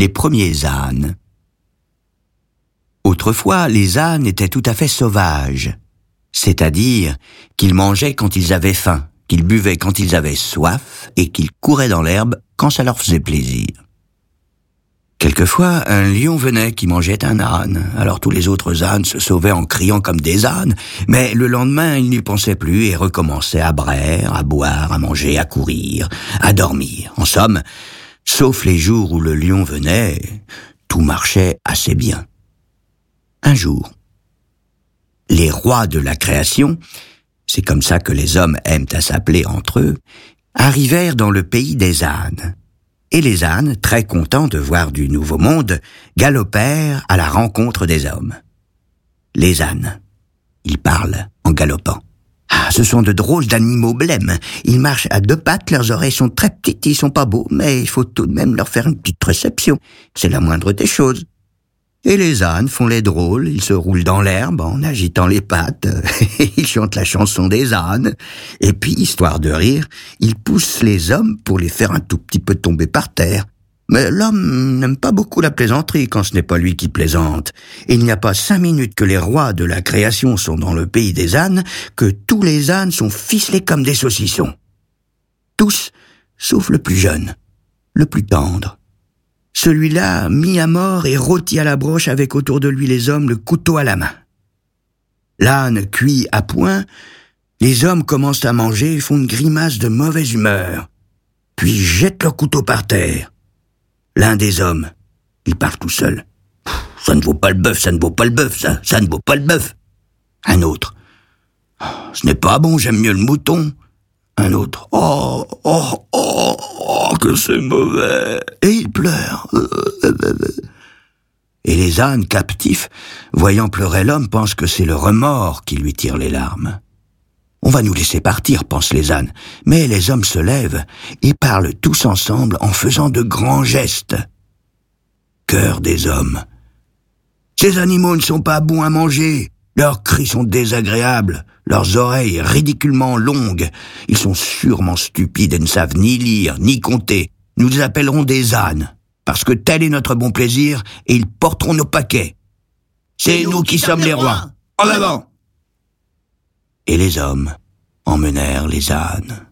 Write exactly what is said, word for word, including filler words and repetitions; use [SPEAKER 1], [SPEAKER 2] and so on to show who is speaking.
[SPEAKER 1] les premiers ânes. Autrefois, les ânes étaient tout à fait sauvages, c'est-à-dire qu'ils mangeaient quand ils avaient faim, qu'ils buvaient quand ils avaient soif et qu'ils couraient dans l'herbe quand ça leur faisait plaisir. Quelquefois, un lion venait qui mangeait un âne, alors tous les autres ânes se sauvaient en criant comme des ânes, mais le lendemain, ils n'y pensaient plus et recommençaient à braire, à boire, à manger, à courir, à dormir. En somme, sauf les jours où le lion venait, tout marchait assez bien. Un jour, les rois de la création, c'est comme ça que les hommes aiment à s'appeler entre eux, arrivèrent dans le pays des ânes. Et les ânes, très contents de voir du nouveau monde, galopèrent à la rencontre des hommes. Les ânes, ils parlent en galopant. Ah, ce sont de drôles d'animaux blêmes. Ils marchent à deux pattes, leurs oreilles sont très petites, ils sont pas beaux, mais il faut tout de même leur faire une petite réception. C'est la moindre des choses. Et les ânes font les drôles, ils se roulent dans l'herbe en agitant les pattes, ils chantent la chanson des ânes, et puis, histoire de rire, ils poussent les hommes pour les faire un tout petit peu tomber par terre. Mais l'homme n'aime pas beaucoup la plaisanterie quand ce n'est pas lui qui plaisante. Et il n'y a pas cinq minutes que les rois de la création sont dans le pays des ânes, que tous les ânes sont ficelés comme des saucissons. Tous, sauf le plus jeune, le plus tendre. Celui-là, mis à mort et rôti à la broche avec autour de lui les hommes le couteau à la main. L'âne cuit à point, les hommes commencent à manger et font une grimace de mauvaise humeur, puis jettent leur couteau par terre. L'un des hommes, il parle tout seul. « Ça ne vaut pas le bœuf, ça ne vaut pas le bœuf, ça, ça ne vaut pas le bœuf. » Un autre. « Ce n'est pas bon, j'aime mieux le mouton. » Un autre. « Oh, oh, oh, oh, que c'est mauvais. » Et il pleure. Et les ânes captifs, voyant pleurer l'homme, pensent que c'est le remords qui lui tire les larmes. On va nous laisser partir, pensent les ânes. Mais les hommes se lèvent et parlent tous ensemble en faisant de grands gestes. Cœur des hommes. Ces animaux ne sont pas bons à manger. Leurs cris sont désagréables, leurs oreilles ridiculement longues. Ils sont sûrement stupides et ne savent ni lire, ni compter. Nous les appellerons des ânes, parce que tel est notre bon plaisir, et ils porteront nos paquets. C'est nous qui sommes les rois. En avant! Et les hommes emmenèrent les ânes.